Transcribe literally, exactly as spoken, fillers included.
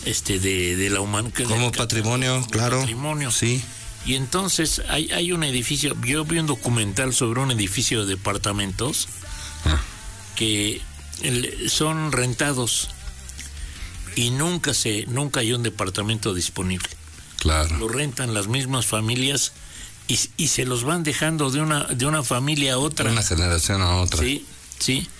este de, de la humanidad. Como patrimonio, claro. Patrimonio. Sí. Y entonces hay, hay un edificio, yo vi un documental sobre un edificio de departamentos ah. que el, son rentados y nunca se nunca hay un departamento disponible. Claro. Lo rentan las mismas familias y, y se los van dejando de una de una familia a otra. De una generación a otra. Sí, sí.